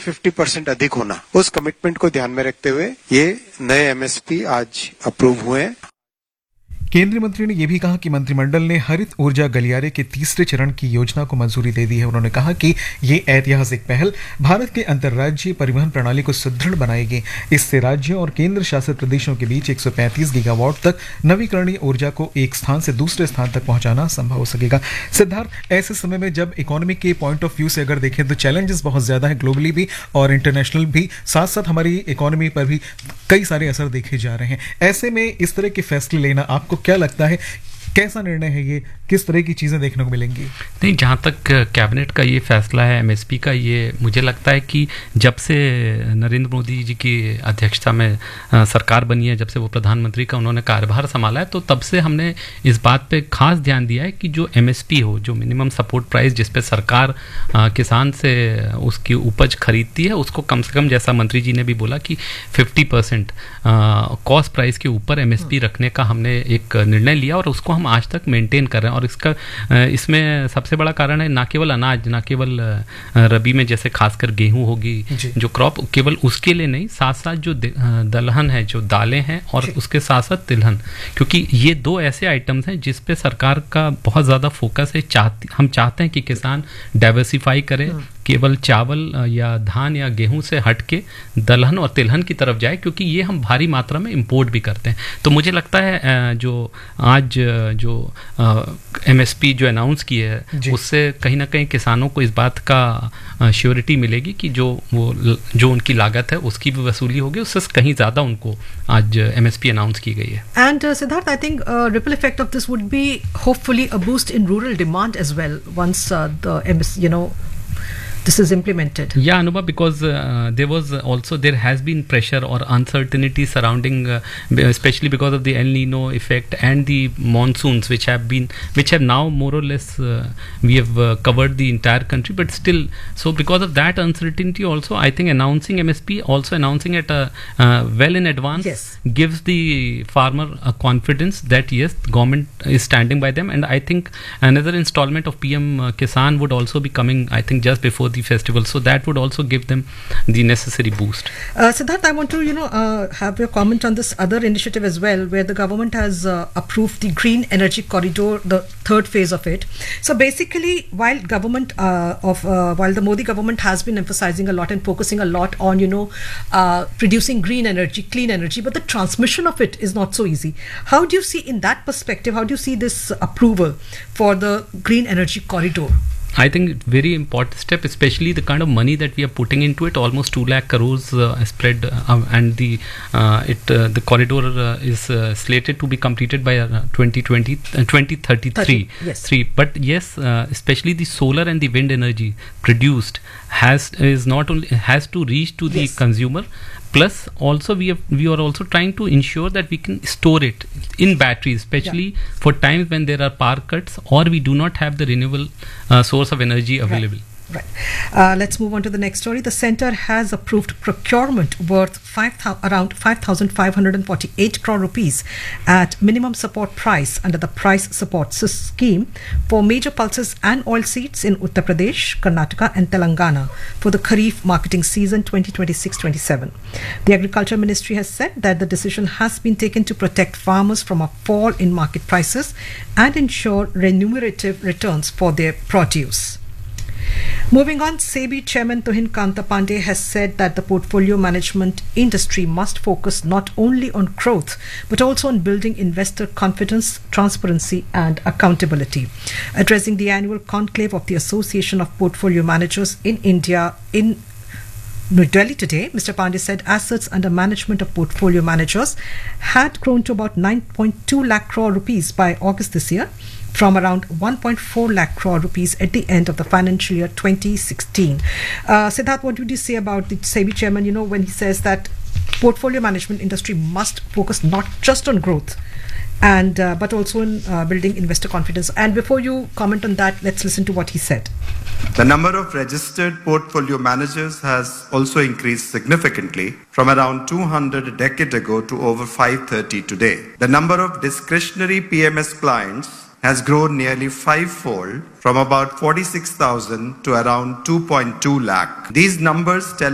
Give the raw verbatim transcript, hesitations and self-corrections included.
पचास परसेंट अधिक होना, उस कमिटमेंट को ध्यान में रखते हुए ये नए एमएसपी आज अप्रूव हुए हैं। केंद्रीय मंत्री ने यह भी कहा कि मंत्रिमंडल ने हरित ऊर्जा गलियारे के तीसरे चरण की योजना को मंजूरी दे दी है। उन्होंने कहा कि ये ऐतिहासिक पहल भारत के अंतर्राज्यीय परिवहन प्रणाली को सुदृढ़ बनाएगी। इससे राज्यों और केंद्र शासित प्रदेशों के बीच एक सौ पैंतीस गीगावाट तक नवीकरणीय ऊर्जा को एक स्थान से दूसरे स्थान तक पहुंचाना संभव हो सकेगा। सिद्धार्थ, ऐसे समय में जब इकोनॉमी के पॉइंट ऑफ व्यू से अगर देखें तो चैलेंजेस बहुत ज्यादा है, ग्लोबली भी और इंटरनेशनल भी, साथ साथ हमारी इकोनॉमी पर भी कई सारे असर देखे जा रहे हैं। ऐसे में इस तरह के फैसले लेना आपको क्या लगता है, कैसा निर्णय है ये, किस तरह की चीज़ें देखने को मिलेंगी? नहीं, जहाँ तक कैबिनेट का ये फैसला है एमएसपी का, ये मुझे लगता है कि जब से नरेंद्र मोदी जी की अध्यक्षता में आ, सरकार बनी है, जब से वो प्रधानमंत्री का उन्होंने कार्यभार संभाला है, तो तब से हमने इस बात पे खास ध्यान दिया है कि जो एमएसपी हो, जो मिनिमम सपोर्ट प्राइस जिस पे सरकार आ, किसान से उसकी उपज खरीदती है, उसको कम से कम, जैसा मंत्री जी ने भी बोला कि पचास परसेंट कॉस्ट प्राइस के ऊपर एमएसपी रखने का हमने एक निर्णय लिया और उसको हम आज तक मेंटेन कर रहे हैं। और इसका इसमें सबसे बड़ा कारण है ना केवल अनाज, ना केवल रबी में जैसे खासकर गेहूं होगी जो क्रॉप, केवल उसके लिए नहीं, साथ साथ जो दलहन है, जो दालें हैं, और उसके साथ साथ तिलहन, क्योंकि ये दो ऐसे आइटम्स हैं जिस पे सरकार का बहुत ज़्यादा फोकस है। चाहती हम चाहते हैं कि किसान डाइवर्सिफाई करें, केवल चावल या धान या गेहूं से हट के दलहन और तिलहन की तरफ जाए, क्योंकि ये हम भारी मात्रा में इंपोर्ट भी करते हैं। तो मुझे लगता है जो आज जो एमएसपी जो अनाउंस की है, उससे कहीं ना कहीं किसानों को इस बात का श्योरिटी मिलेगी कि जो वो जो उनकी लागत है उसकी भी वसूली होगी, उससे कहीं ज़्यादा उनको आज एमएसपी अनाउंस की गई है। And Siddharth, I think ripple effect of this would be hopefully a boost in rural demand as well once uh, the M S, you know, this is implemented. Yeah, Anubha, because uh, there was also, there has been pressure or uncertainty surrounding, uh, especially because of the El Nino effect and the monsoons, which have been, which have now more or less, uh, we have uh, covered the entire country, but still, so because of that uncertainty also, I think announcing M S P, also announcing it uh, uh, well in advance, yes, gives the farmer a confidence that yes, government is standing by them. And I think another installment of P M Kisan would also be coming, I think, just before the festival, so that would also give them the necessary boost. uh, Siddharth, I want to you know uh, have your comment on this other initiative as well, where the government has uh, approved the green energy corridor, the third phase of it. So basically, while government uh, of uh, while the Modi government has been emphasizing a lot and focusing a lot on you know uh, producing green energy, clean energy, but the transmission of it is not so easy. How do you see, in that perspective, how do you see this approval for the green energy corridor? I think very important step, especially the kind of money that we are putting into it, almost two lakh crores uh, spread, uh, and the uh, it uh, the corridor uh, is uh, slated to be completed by uh, twenty twenty, uh, twenty thirty-three. Yes. Three. But yes, uh, especially the solar and the wind energy produced has is not only has to reach to the yes. consumer. Plus, also we have, we are also trying to ensure that we can store it in batteries, especially yeah. for times when there are power cuts or we do not have the renewable uh, source of energy available. Right. Right. Uh, let's move on to the next story. The centre has approved procurement worth five thou- around five thousand five hundred forty-eight crore rupees at minimum support price under the price support scheme for major pulses and oilseeds in Uttar Pradesh, Karnataka and Telangana for the Kharif marketing season twenty twenty-six twenty-seven. The Agriculture Ministry has said that the decision has been taken to protect farmers from a fall in market prices and ensure remunerative returns for their produce. Moving on, SEBI Chairman Tuhin Kanta Pandey has said that the portfolio management industry must focus not only on growth but also on building investor confidence, transparency and accountability. Addressing the annual conclave of the Association of Portfolio Managers in India in New Delhi today, Mister Pandey said assets under management of portfolio managers had grown to about nine point two lakh crore rupees by August this year, from around one point four lakh crore rupees at the end of the financial year twenty sixteen. Uh, Siddharth, what would you say about the SEBI chairman, you know, when he says that portfolio management industry must focus not just on growth and uh, but also in uh, building investor confidence? And before you comment on that, let's listen to what he said. The number of registered portfolio managers has also increased significantly from around two hundred a decade ago to over five hundred thirty today. The number of discretionary P M S clients has grown nearly five-fold from about forty-six thousand to around two point two lakh. These numbers tell